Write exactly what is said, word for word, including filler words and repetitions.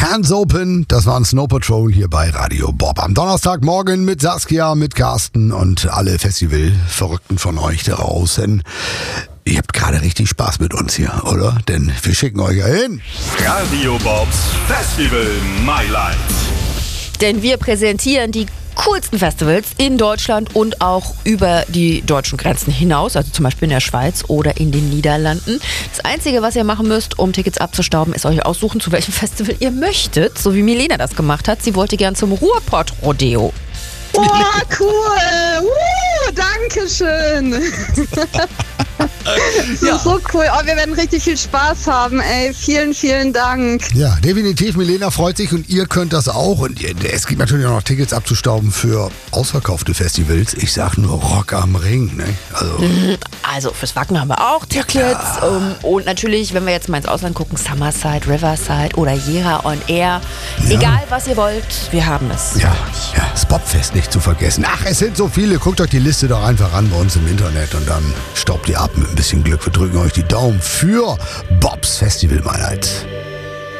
Hands Open, das waren Snow Patrol hier bei Radio Bob. Am Donnerstagmorgen mit Saskia, mit Carsten und alle Festival-Verrückten von euch da draußen. Ihr habt gerade richtig Spaß mit uns hier, oder? Denn wir schicken euch ja hin. Radio Bobs Festival My Life. Denn wir präsentieren die coolsten Festivals in Deutschland und auch über die deutschen Grenzen hinaus, also zum Beispiel in der Schweiz oder in den Niederlanden. Das Einzige, was ihr machen müsst, um Tickets abzustauben, ist euch aussuchen, zu welchem Festival ihr möchtet, so wie Milena das gemacht hat. Sie wollte gern zum Ruhrpott-Rodeo. Oh, cool! Uh, danke schön! Das ist so cool. Oh, wir werden richtig viel Spaß haben, ey. Vielen, vielen Dank. Ja, definitiv. Milena freut sich und ihr könnt das auch. Und es gibt natürlich auch noch Tickets abzustauben für ausverkaufte Festivals. Ich sag nur Rock am Ring, ne? Also, also fürs Wacken haben wir auch Tickets. Ja. Um, und natürlich, wenn wir jetzt mal ins Ausland gucken, Summerside, Riverside oder Jera on Air. Ja. Egal, was ihr wollt, wir haben es. Ja, ja, das Bobfest nicht zu vergessen. Ach, es sind so viele. Guckt euch die Liste doch einfach an bei uns im Internet und dann staubt ihr ab mit ein bisschen Glück. Wir drücken euch die Daumen für Bobs Festival My Life.